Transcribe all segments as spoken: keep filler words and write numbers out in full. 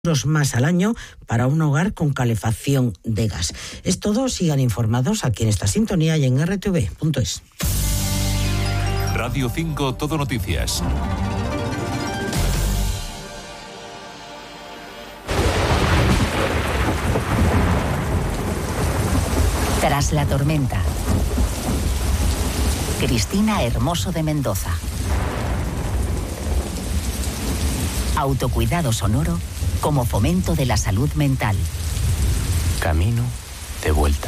euros más al año para un hogar con calefacción de gas. Es todo, sigan informados aquí en esta sintonía y en erre te ve punto es. Radio cinco Todo Noticias. Tras la tormenta. Cristina Hermoso de Mendoza. Autocuidado sonoro como fomento de la salud mental. Camino de vuelta.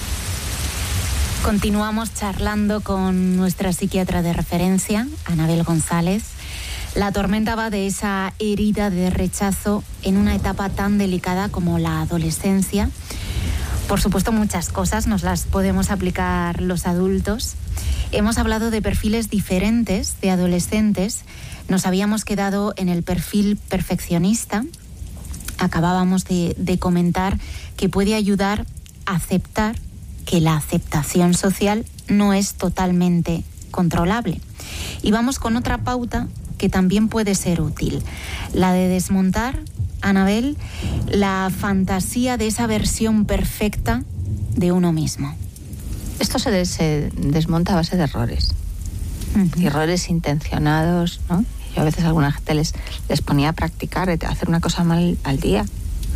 Continuamos charlando con nuestra psiquiatra de referencia, Anabel González. La tormenta va de esa herida de rechazo en una etapa tan delicada como la adolescencia. Por supuesto, muchas cosas nos las podemos aplicar los adultos. Hemos hablado de perfiles diferentes de adolescentes. Nos habíamos quedado en el perfil perfeccionista. Acabábamos de, de comentar que puede ayudar a aceptar que la aceptación social no es totalmente controlable. Y vamos con otra pauta que también puede ser útil, la de desmontar, Anabel, la fantasía de esa versión perfecta de uno mismo. Esto se, des, se desmonta a base de errores, uh-huh. errores intencionados, ¿no? Yo a veces a alguna gente les, les ponía a practicar, a hacer una cosa mal al día.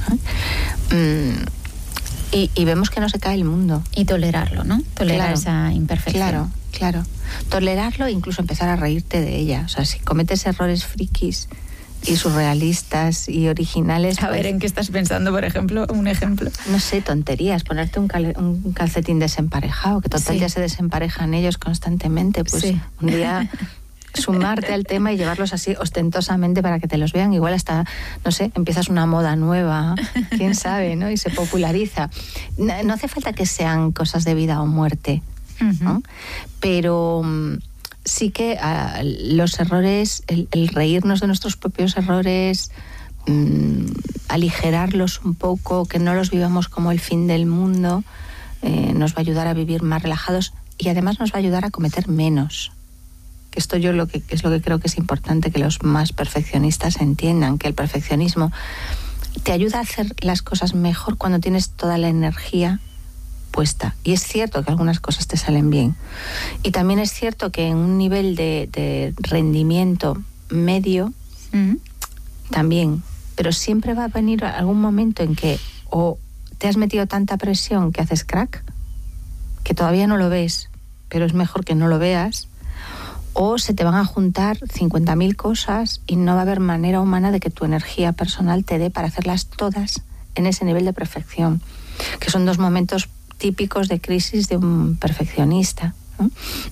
¿eh? Mm, y, y vemos que no se cae el mundo. Y tolerarlo, ¿no? Tolerar claro, esa imperfección. Claro, claro. Tolerarlo e incluso empezar a reírte de ella. O sea, si cometes errores frikis y surrealistas y originales... A pues, ver, ¿en qué estás pensando, por ejemplo? Un ejemplo. No sé, tonterías. Ponerte un, cal, un calcetín desemparejado, que total sí. ya se desemparejan ellos constantemente. Pues sí. un día... sumarte al tema y llevarlos así ostentosamente para que te los vean, igual hasta, no sé, empiezas una moda nueva, quién sabe, ¿no? Y se populariza. No, no hace falta que sean cosas de vida o muerte, ¿no? Uh-huh. Pero sí que uh, los errores, el, el reírnos de nuestros propios errores, um, aligerarlos un poco, que no los vivamos como el fin del mundo, eh, nos va a ayudar a vivir más relajados y además nos va a ayudar a cometer menos. Esto yo lo que es lo que creo que es importante que los más perfeccionistas entiendan, que el perfeccionismo te ayuda a hacer las cosas mejor cuando tienes toda la energía puesta. Y es cierto que algunas cosas te salen bien. Y también es cierto que en un nivel de, de rendimiento medio, uh-huh. también, pero siempre va a venir algún momento en que o te has metido tanta presión que haces crack, que todavía no lo ves, pero es mejor que no lo veas, o se te van a juntar cincuenta mil cosas y no va a haber manera humana de que tu energía personal te dé para hacerlas todas en ese nivel de perfección, que son dos momentos típicos de crisis de un perfeccionista, ¿no?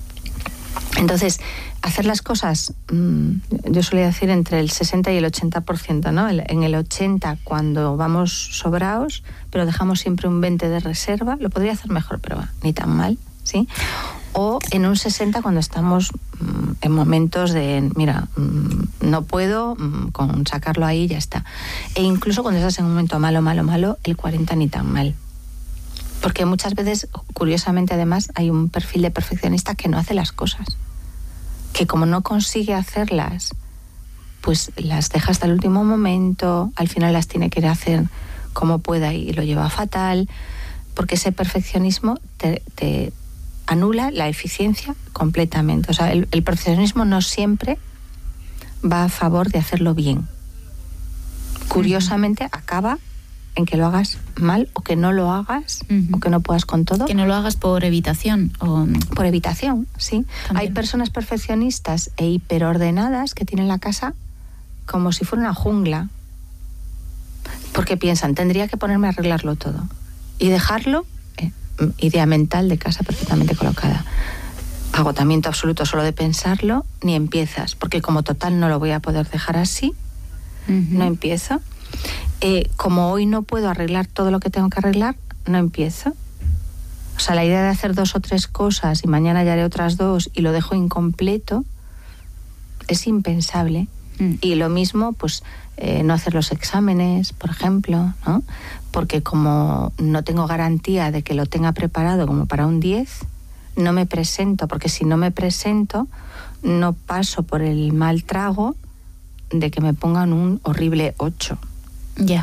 Entonces, hacer las cosas, mmm, yo solía decir entre el sesenta y el ochenta por ciento, ¿no? En el ochenta cuando vamos sobraos, pero dejamos siempre un veinte de reserva, lo podría hacer mejor, pero va, ni tan mal, ¿sí? O en un sesenta cuando estamos mmm, en momentos de, mira, mmm, no puedo, mmm, con sacarlo ahí ya está. E incluso cuando estás en un momento malo, malo, malo, el cuarenta ni tan mal. Porque muchas veces, curiosamente además, hay un perfil de perfeccionista que no hace las cosas. Que como no consigue hacerlas, pues las deja hasta el último momento, al final las tiene que ir a hacer como pueda y lo lleva fatal, porque ese perfeccionismo te... te anula la eficiencia completamente. O sea, el, el perfeccionismo no siempre va a favor de hacerlo bien. Curiosamente, uh-huh. acaba en que lo hagas mal o que no lo hagas, uh-huh. o que no puedas con todo. Que no lo hagas por evitación. O... Por evitación, sí. También. Hay personas perfeccionistas e hiperordenadas que tienen la casa como si fuera una jungla. Porque piensan, tendría que ponerme a arreglarlo todo. Y dejarlo... idea mental de casa perfectamente colocada. Agotamiento absoluto solo de pensarlo, ni empiezas, porque como total no lo voy a poder dejar así, uh-huh. no empiezo. Eh, como hoy no puedo arreglar todo lo que tengo que arreglar, no empiezo. O sea, la idea de hacer dos o tres cosas y mañana ya haré otras dos y lo dejo incompleto es impensable. Mm. Y lo mismo, pues, eh, no hacer los exámenes, por ejemplo, ¿no? Porque como no tengo garantía de que lo tenga preparado como para un diez, no me presento, porque si no me presento, no paso por el mal trago de que me pongan un horrible ocho. Ya.